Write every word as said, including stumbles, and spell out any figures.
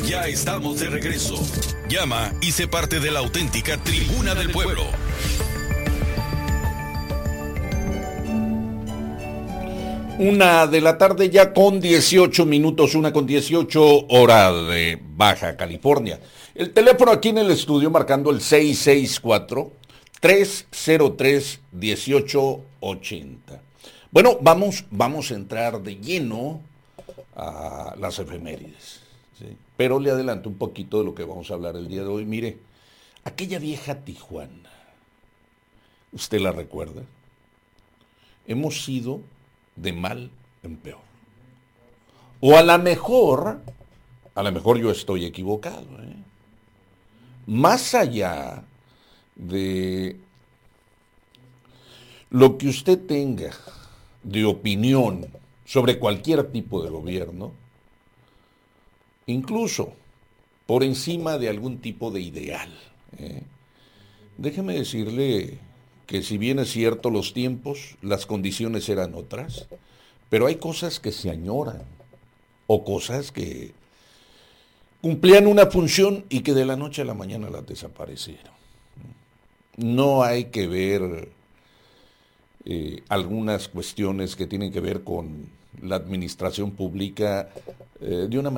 Ya estamos de regreso. Llama y sé parte de la auténtica Tribuna del Pueblo. Una de la tarde ya con dieciocho minutos, una con dieciocho, hora de Baja California. El teléfono aquí en el estudio marcando el seis seis cuatro, tres cero tres, uno ocho ocho cero. Bueno, vamos, vamos a entrar de lleno a las efemérides, ¿sí? Pero le adelanto un poquito de lo que vamos a hablar el día de hoy. Mire, aquella vieja Tijuana, ¿usted la recuerda? Hemos ido de mal en peor. O a lo mejor, a lo mejor yo estoy equivocado, ¿eh? Más allá de lo que usted tenga de opinión sobre cualquier tipo de gobierno, incluso por encima de algún tipo de ideal, ¿eh? Déjeme decirle que si bien es cierto los tiempos, las condiciones eran otras, pero hay cosas que se añoran o cosas que cumplían una función y que de la noche a la mañana las desaparecieron. No hay que ver eh, algunas cuestiones que tienen que ver con la administración pública eh, de una manera